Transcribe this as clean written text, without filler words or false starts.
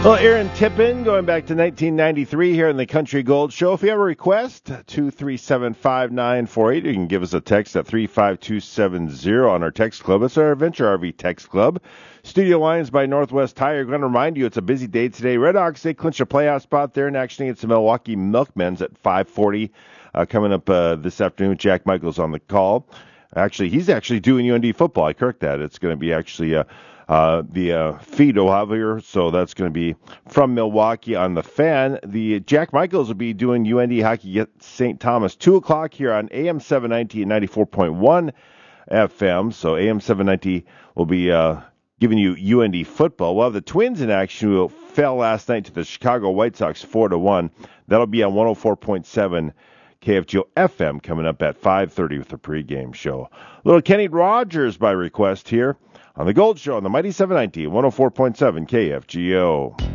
Well, Aaron Tippin, going back to 1993 here in the Country Gold Show. If you have a request, 237-5948. You can give us a text at 35270 on our text club. It's our Adventure RV text club. Studio lines by Northwest Tire. Going to remind you, it's a busy day today. Red Hawks, they clinch a playoff spot there in action against the Milwaukee Milkmen's at 5:40. Coming up this afternoon, Jack Michaels on the call. Actually, he's actually doing UND football. I correct that. It's going to be actually the feed will have here, so that's going to be from Milwaukee on the Fan. The Jack Michaels will be doing UND hockey at St. Thomas, 2 o'clock here on AM 790 and 94.1 FM. So AM 790 will be giving you UND football. We'll have the Twins in action who fell last night to the Chicago White Sox 4-1. That'll be on 104.7 KFGO FM coming up at 5:30 with the pregame show. Little Kenny Rogers by request here on the Gold Show on the Mighty 790 104.7 KFGO.